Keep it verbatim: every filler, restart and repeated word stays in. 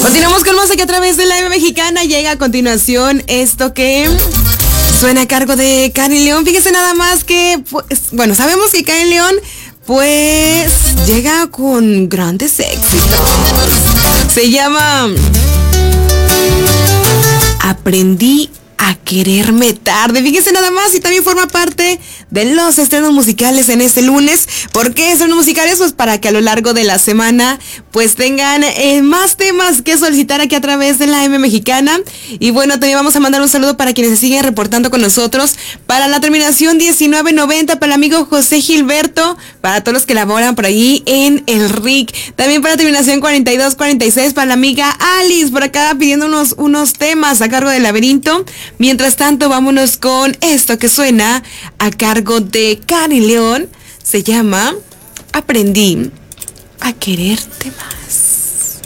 Continuamos con música a través de la M Mexicana. Llega a continuación esto que suena a cargo de Karin León. Fíjese nada más que, pues, bueno, sabemos que Karin León, pues, llega con grandes éxitos. Se llama Aprendí a quererme tarde. Fíjense nada más, y también forma parte de los estrenos musicales en este lunes. ¿Por qué estrenos musicales? Pues para que a lo largo de la semana pues tengan eh, más temas que solicitar aquí a través de la M Mexicana. Y bueno, también vamos a mandar un saludo para quienes se siguen reportando con nosotros. Para la terminación diecinueve noventa, para el amigo José Gilberto, para todos los que laboran por ahí en el R I C. También para la terminación cuarenta y dos cuarenta y seis, para la amiga Alice, por acá pidiendo unos, unos temas a cargo del Laberinto. Mientras tanto, vámonos con esto que suena a cargo de Karin León. Se llama Aprendí a quererte más.